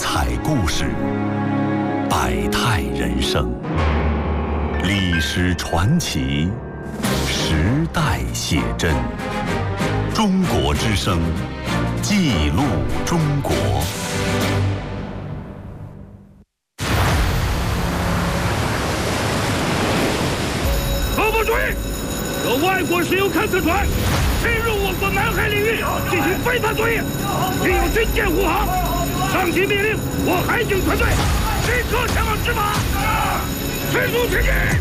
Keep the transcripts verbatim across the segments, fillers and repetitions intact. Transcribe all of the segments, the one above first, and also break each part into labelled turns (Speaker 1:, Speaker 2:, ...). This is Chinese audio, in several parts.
Speaker 1: 彩故事，百态人生，历史传奇，时代写真。中国之声，记录中国。
Speaker 2: 报告主义，有外国石油勘测船侵入我国南海领域进行非法作业，并有军舰护航。上级命令我海警团队立刻前往执法，迅速前进。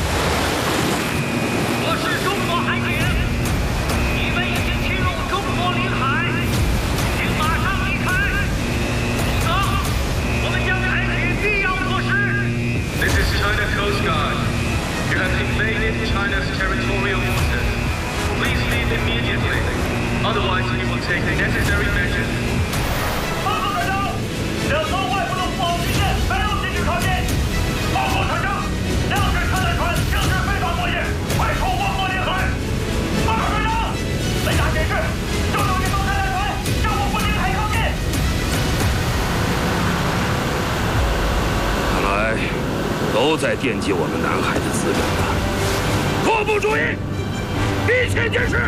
Speaker 3: 我是中国海警，你们已经侵入中国领海，请马上离开，否则我们将采取必要措施。
Speaker 4: This is China Coast Guard. You have invaded China's territorial waters. Please leave immediately. Otherwise, we will take necessary measures.
Speaker 5: 报告船长，两艘外国的护航军舰没有进去靠近。报告船长，两只勘探船行使非法作业，快出我国领海。报告船长，雷达显示，就有一艘勘探船向我国领海靠近。
Speaker 6: 看来都在惦记我们南海的资源了。
Speaker 2: 扩部注意，一切监视。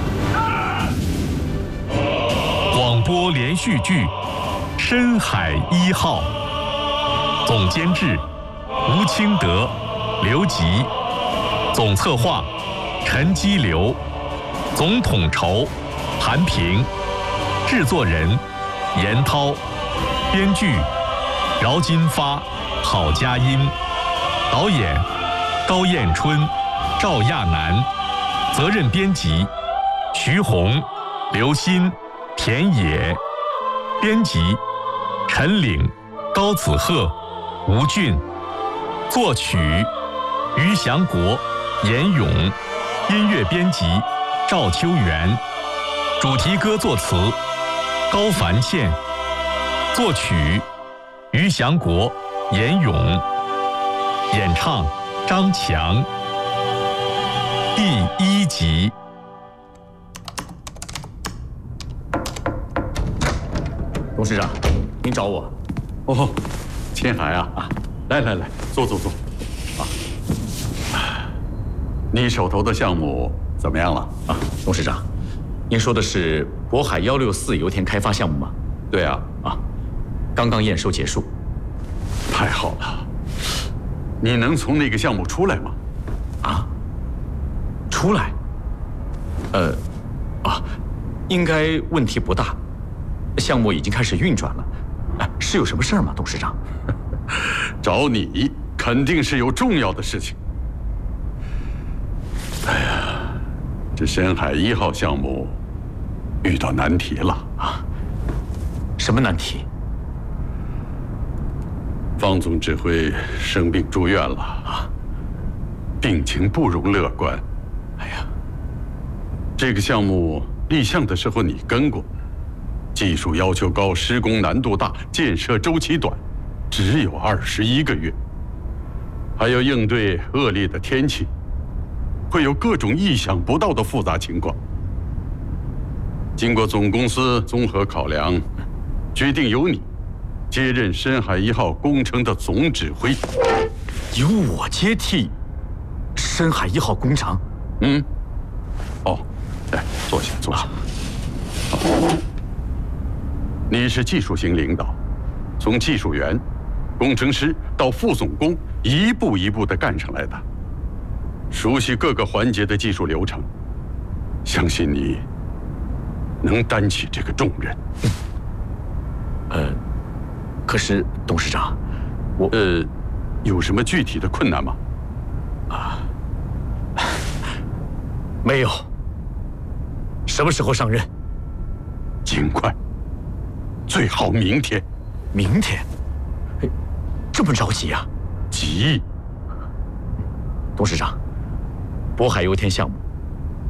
Speaker 1: 广播连续剧《深海一号》，总监制吴清德、刘吉，总策划陈基流，总统筹韩平，制作人严涛，编剧饶金发、郝佳音，导演高彦春、赵亚楠，责任编辑徐红、刘鑫、田野，编辑陈岭、高子鹤、吴俊，作曲于祥国、严勇，音乐编辑赵秋元，主题歌作词高凡宪，作曲于祥国、严勇，演唱张强。第一集。
Speaker 7: 董事长，您找我？
Speaker 8: 哦，千海啊啊！来来来，坐坐坐。啊，你手头的项目怎么样了？
Speaker 7: 啊，董事长，您说的是渤海幺六四油田开发项目吗？
Speaker 8: 对啊，
Speaker 7: 啊，刚刚验收结束。
Speaker 8: 太好了！你能从那个项目出来吗？
Speaker 7: 啊？出来？呃，啊，应该问题不大。项目已经开始运转了，啊，是有什么事儿吗，董事长？
Speaker 8: 找你肯定是有重要的事情。哎呀，这深海一号项目遇到难题了
Speaker 7: 啊！什么难题？
Speaker 8: 方总指挥生病住院了啊，病情不容乐观。
Speaker 7: 哎呀，
Speaker 8: 这个项目立项的时候你跟过。技术要求高，施工难度大，建设周期短，只有二十一个月，还要应对恶劣的天气，会有各种意想不到的复杂情况。经过总公司综合考量，决定由你接任深海一号工程的总指挥。
Speaker 7: 由我接替深海一号工程？
Speaker 8: 嗯。哦，来，坐下，坐下。啊你是技术型领导，从技术员、工程师到副总工，一步一步地干上来的，熟悉各个环节的技术流程，相信你能担起这个重任。
Speaker 7: 呃，可是董事长，我
Speaker 8: 呃，有什么具体的困难吗？
Speaker 7: 啊，没有。什么时候上任？
Speaker 8: 尽快。最好明天。
Speaker 7: 明天？这么着急啊？
Speaker 8: 急。
Speaker 7: 董事长，渤海油田项目